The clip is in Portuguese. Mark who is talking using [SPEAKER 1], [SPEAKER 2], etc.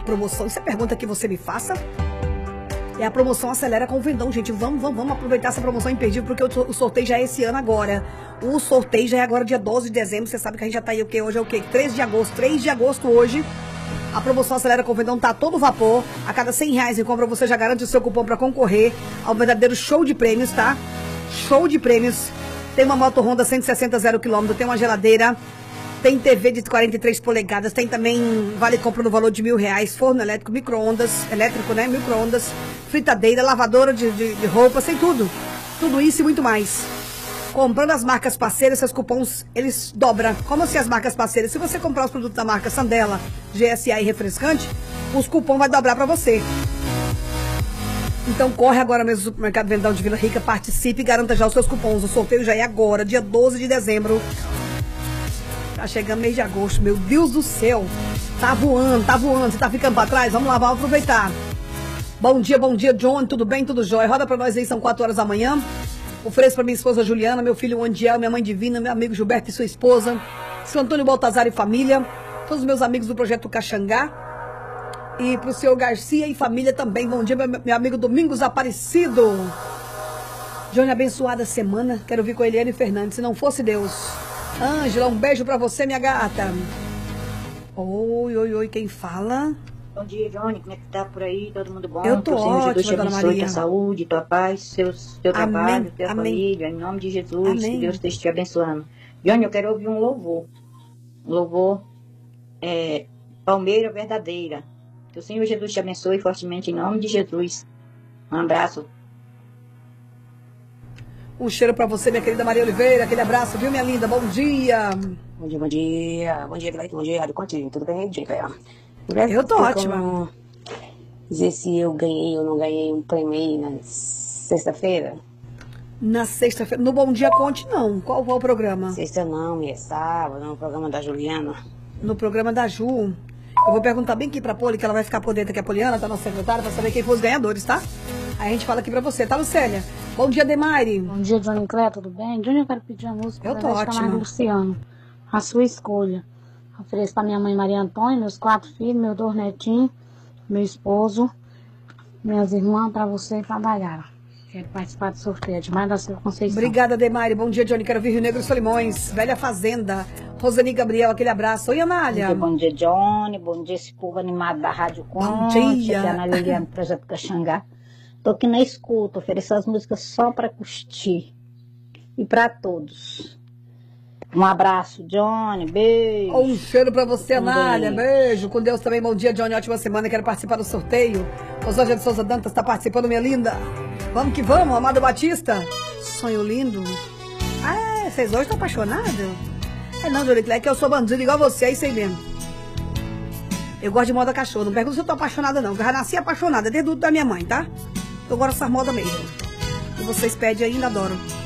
[SPEAKER 1] promoção? Isso é pergunta que você me faça. É a promoção Acelera com o Vendão, gente. Vamos aproveitar essa promoção imperdível, porque o sorteio já é esse ano agora. O sorteio já é agora dia 12 de dezembro. Você sabe que a gente já tá aí, o quê? Hoje é o quê? 3 de agosto. 3 de agosto hoje. A promoção Acelera com o Vendão tá a todo vapor. A cada R$100 em compra, você já garante o seu cupom para concorrer ao verdadeiro show de prêmios, tá? Show de prêmios. Tem uma moto Honda 160 0 km, tem uma geladeira, tem TV de 43 polegadas, tem também vale compra no valor de R$1.000, forno elétrico, micro-ondas, elétrico, né? Micro-ondas, fritadeira, lavadora de roupas, tem tudo. Tudo isso e muito mais. Comprando as marcas parceiras, seus cupons, eles dobram. Como assim as marcas parceiras? Se você comprar os produtos da marca Sandela, GSA e Refrescante, os cupons vai dobrar para você. Então corre agora mesmo no Supermercado Vendão de Vila Rica, participe e garanta já os seus cupons. O sorteio já é agora, dia 12 de dezembro. Tá chegando mês de agosto, meu Deus do céu. Tá voando, você tá ficando pra trás? Vamos lá, vamos aproveitar. Bom dia, John, tudo bem? Tudo jóia? Roda pra nós aí, são 4 horas da manhã. Ofereço pra minha esposa Juliana, meu filho Andiel, minha mãe Divina, meu amigo Gilberto e sua esposa, seu Antônio Baltazar e família, todos os meus amigos do Projeto Caxangá. E pro senhor Garcia e família também. Bom dia, meu amigo Domingos Aparecido. Johnny, abençoada semana. Quero vir com a Eliane Fernandes, se não fosse Deus. Ângela, um beijo pra você, minha gata. Oi, quem fala?
[SPEAKER 2] Bom dia, Johnny. Como é que tá por aí? Todo mundo bom?
[SPEAKER 1] Eu tô ótima,
[SPEAKER 2] Deus te
[SPEAKER 1] Dona
[SPEAKER 2] abençoe,
[SPEAKER 1] Maria.
[SPEAKER 2] Tua saúde, tua paz, seu trabalho, tua família. Em nome de Jesus,
[SPEAKER 1] amém.
[SPEAKER 2] Que Deus esteja te abençoando. Johnny, eu quero ouvir um louvor. Louvor Palmeira Verdadeira. Que o Senhor Jesus te abençoe fortemente, em nome de Jesus. Um abraço.
[SPEAKER 1] Um cheiro pra você, minha querida Maria Oliveira. Aquele abraço, viu, minha linda? Bom dia.
[SPEAKER 3] Bom dia, Gleito. Bom dia, Rádio Contigo. Tudo bem, Dica?
[SPEAKER 1] Eu tô ótima.
[SPEAKER 3] Dizer se eu ganhei ou não ganhei um prêmio aí na sexta-feira?
[SPEAKER 1] Na sexta-feira. No Bom Dia Conte, não. Qual foi o programa?
[SPEAKER 3] Sexta não, é sábado, no programa da Juliana.
[SPEAKER 1] No programa da Ju. Eu vou perguntar bem aqui pra Poli, que ela vai ficar por dentro aqui, a Poliana, tá nossa secretária, pra saber quem foram os ganhadores, tá? Aí a gente fala aqui pra você, tá, Lucélia? Bom dia, Demari.
[SPEAKER 4] Bom dia, Johnny Clé, tudo bem? Johnny, eu quero pedir a música.
[SPEAKER 1] Eu tô ótima.
[SPEAKER 4] Luciano, a sua escolha. Ofereço pra minha mãe Maria Antônia, meus 4 filhos, meus 2 netinhos, meu esposo, minhas irmãs, pra você e pra Dayara. Quero participar do sorteio, demais da sua Conceição.
[SPEAKER 1] Obrigada, Demari. Bom dia, Johnny. Quero vir Rio Negro e Solimões, Velha Fazenda. Rosani Gabriel, aquele abraço. Oi, Anália.
[SPEAKER 2] Bom dia, Johnny. Bom dia, esse povo animado da Rádio Conte.
[SPEAKER 1] Bom dia.
[SPEAKER 2] Aqui é a Ana Liliana, do Projeto Caxangá. Tô aqui na escuta, ofereço as músicas só pra curtir. E pra todos. Um abraço, Johnny. Beijo.
[SPEAKER 1] Um cheiro pra você, Anália. Beijo. Com Deus também. Bom dia, Johnny. Ótima semana. Quero participar do sorteio. Rosângela de Souza Dantas tá participando, minha linda. Vamos que vamos, Amado Batista. Sonho lindo. Ah, vocês hoje estão apaixonados? É não, Johnny Clé, que eu sou bandido igual você, é isso aí mesmo. Eu gosto de moda cachorro. Não pergunta se eu tô apaixonada, não. Eu já nasci apaixonada, desde o da minha mãe, tá? Eu gosto dessas modas mesmo. E vocês pedem ainda, adoro.